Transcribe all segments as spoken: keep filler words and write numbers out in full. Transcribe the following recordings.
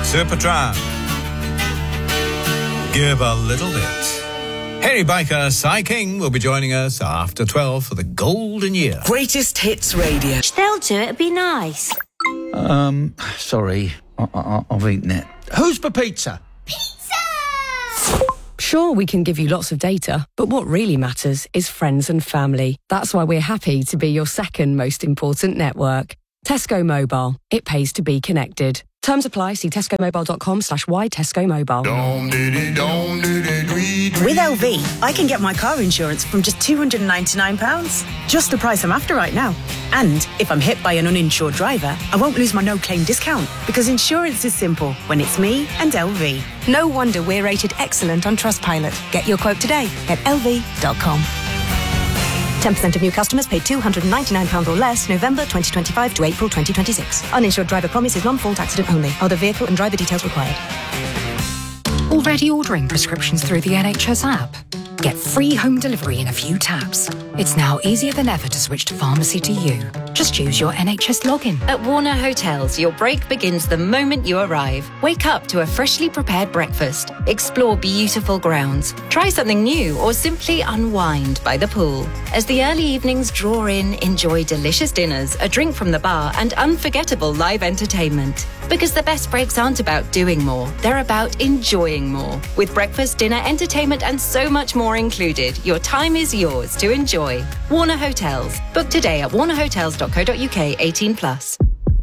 Supertramp. Give a little bit. Harry Biker, Cy King will be joining us after twelve for the golden year. Greatest Hits Radio. They'll do it, it'd be nice. Um, sorry, I- I- I've eaten it. Who's for pizza? Sure, we can give you lots of data, but what really matters is friends and family. That's why we're happy to be your second most important network. Tesco Mobile. It pays to be connected. Terms apply. See tescomobile.com slash y Tesco Mobile. With L V, I can get my car insurance from just two hundred ninety-nine pounds. Just the price I'm after right now. And if I'm hit by an uninsured driver, I won't lose my no-claim discount because insurance is simple when it's me and L V. No wonder we're rated excellent on Trustpilot. Get your quote today at L V dot com. ten percent of new customers paid two hundred ninety-nine pounds or less November twenty twenty-five to April twenty twenty-six. Uninsured driver promise is non-fault accident only. Other vehicle and driver details required. Already ordering prescriptions through the N H S app? Get free home delivery in a few taps. It's now easier than ever to switch to pharmacy to you. Just use your N H S login. At Warner Hotels, your break begins the moment you arrive. Wake up to a freshly prepared breakfast. Explore beautiful grounds. Try something new or simply unwind by the pool. As the early evenings draw in, enjoy delicious dinners, a drink from the bar and unforgettable live entertainment. Because the best breaks aren't about doing more, they're about enjoying more. With breakfast, dinner, entertainment and so much more included, your time is yours to enjoy. Warner Hotels. Book today at warner hotels dot co dot uk. eighteen plus.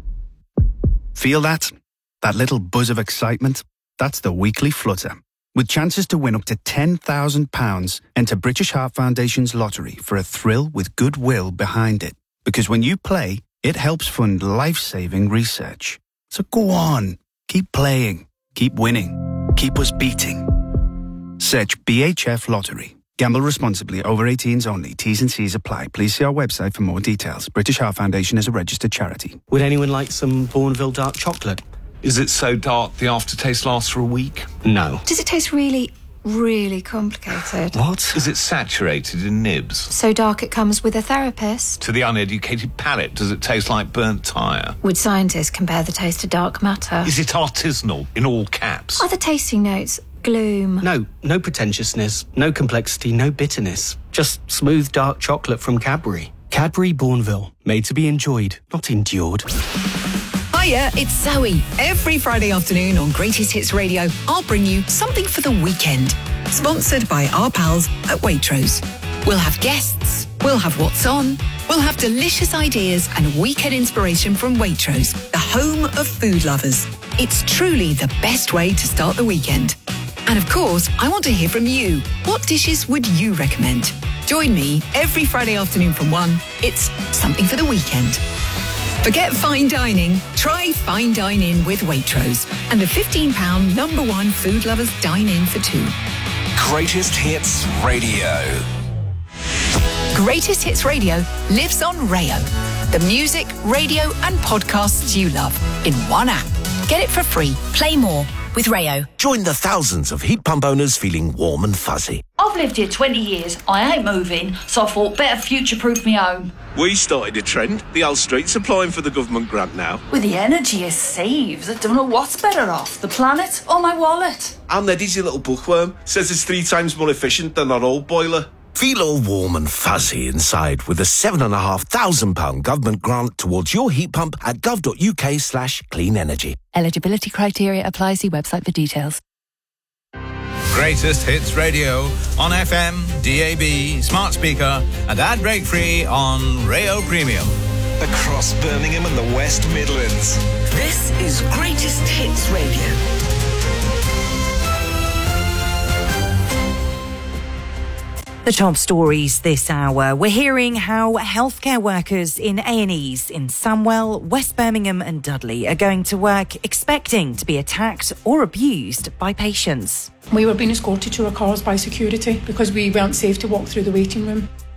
Feel that? That little buzz of excitement? That's the weekly flutter. With chances to win up to ten thousand pounds, enter British Heart Foundation's lottery for a thrill with goodwill behind it. Because when you play, it helps fund life-saving research. So go on, keep playing, keep winning, keep us beating. Search B H F Lottery. Gamble responsibly. Over eighteens only. T's and C's apply. Please see our website for more details. British Heart Foundation is a registered charity. Would anyone like some Bourneville dark chocolate? Is it so dark the aftertaste lasts for a week? No. Does it taste really, really complicated? What? Is it saturated in nibs? So dark it comes with a therapist? To the uneducated palate, does it taste like burnt tyre? Would scientists compare the taste to dark matter? Is it artisanal, in all caps? Are the tasting notes gloom? No, no pretentiousness, no complexity, no bitterness. Just smooth dark chocolate from Cadbury. Cadbury Bourneville, made to be enjoyed, not endured. Hiya, it's Zoe. Every Friday afternoon on Greatest Hits Radio, I'll bring you something for the weekend. Sponsored by our pals at Waitrose. We'll have guests, we'll have what's on, we'll have delicious ideas and weekend inspiration from Waitrose, the home of food lovers. It's truly the best way to start the weekend. And of course, I want to hear from you. What dishes would you recommend? Join me every Friday afternoon from one. It's something for the weekend. Forget fine dining. Try Fine Dine In with Waitrose and the fifteen pounds number one food lovers dine in for two. Greatest Hits Radio. Greatest Hits Radio lives on Rayo. The music, radio and podcasts you love in one app. Get it for free. Play more with Rayo. Join the thousands of heat pump owners feeling warm and fuzzy. I've lived here twenty years. I ain't moving, so I thought better future-proof me home. We started a trend. The old street's applying for the government grant now. With the energy it saves, I don't know what's better off, the planet or my wallet. And Eddie's your little bookworm. Says it's three times more efficient than our old boiler. Feel all warm and fuzzy inside with a seven and a half thousand pound government grant towards your heat pump at gov.uk slash clean energy. Eligibility criteria apply. See website for details. Greatest Hits Radio on F M, D A B, smart speaker and ad break free on Rayo Premium. Across Birmingham and the West Midlands. This is Greatest Hits Radio. The top stories this hour. We're hearing how healthcare workers in A and Es in Samwell, West Birmingham and Dudley are going to work expecting to be attacked or abused by patients. We were being escorted to our cars by security because we weren't safe to walk through the waiting room.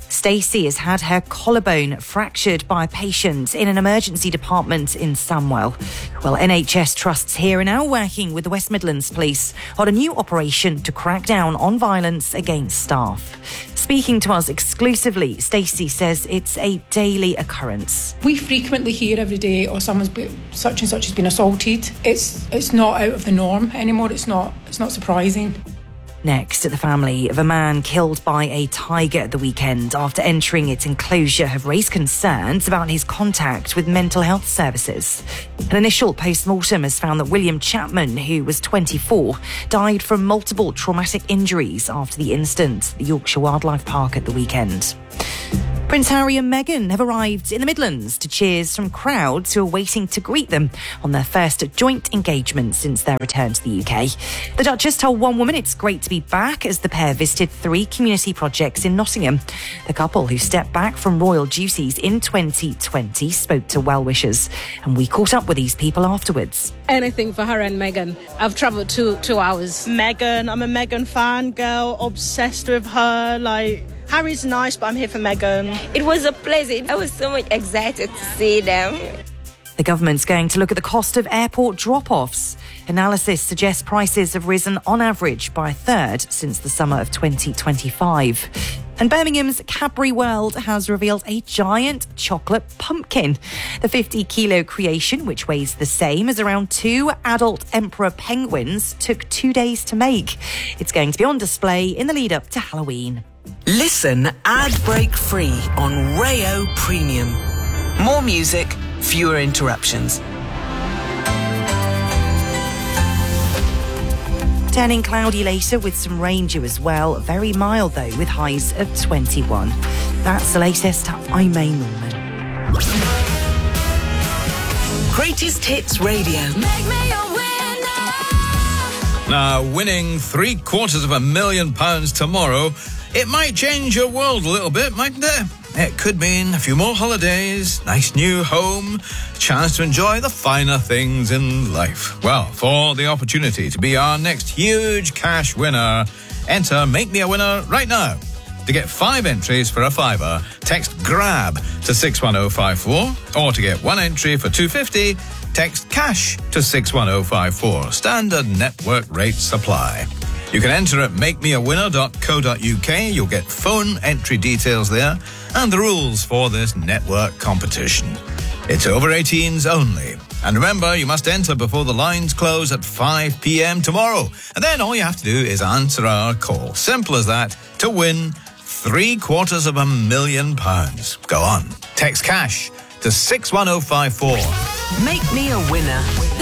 Stacey has had her collarbone fractured by a patient in an emergency department in Samwell. Well, N H S trusts here are now working with the West Midlands Police on a new operation to crack down on violence against staff. Speaking to us exclusively, Stacey says it's a daily occurrence. We frequently hear every day, oh, someone's been, such and such has been assaulted. It's it's not out of the norm anymore. It's not it's not surprising. Next, the family of a man killed by a tiger at the weekend after entering its enclosure have raised concerns about his contact with mental health services. An initial post-mortem has found that William Chapman, who was twenty-four, died from multiple traumatic injuries after the incident at the Yorkshire Wildlife Park at the weekend. Prince Harry and Meghan have arrived in the Midlands to cheers from crowds who are waiting to greet them on their first joint engagement since their return to the U K. The Duchess told One Woman it's great to be back as the pair visited three community projects in Nottingham. The couple, who stepped back from royal duties in twenty twenty, spoke to well-wishers, and we caught up with these people afterwards. Anything for Harry and Meghan. I've travelled two, two hours. Meghan, I'm a Meghan fan girl, obsessed with her, like... Harry's nice, but I'm here for Meghan. It was a pleasure. I was so much excited to see them. The government's going to look at the cost of airport drop-offs. Analysis suggests prices have risen on average by a third since the summer of twenty twenty-five. And Birmingham's Cadbury World has revealed a giant chocolate pumpkin. The fifty kilo creation, which weighs the same as around two adult emperor penguins, took two days to make. It's going to be on display in the lead up to Halloween. Listen ad break free on Rayo Premium. More music, fewer interruptions. Turning cloudy later with some rain due as well. Very mild though, with highs of twenty-one. That's the latest. I'm May Norman. Greatest Hits Radio. Make me a winner. Now, winning three quarters of a million pounds tomorrow, it might change your world a little bit, mightn't it? It could mean a few more holidays, nice new home, a chance to enjoy the finer things in life. Well, for the opportunity to be our next huge cash winner, enter Make Me a Winner right now. To get five entries for a fiver, text GRAB to six one oh five four, or to get one entry for two hundred fifty, text CASH to six one oh five four. Standard network rates apply. You can enter at make me a winner dot co dot uk. You'll get phone entry details there and the rules for this network competition. It's over eighteens only. And remember, you must enter before the lines close at five p.m. tomorrow. And then all you have to do is answer our call. Simple as that, to win three quarters of a million pounds. Go on. Text CASH to six one oh five four. Make me a winner.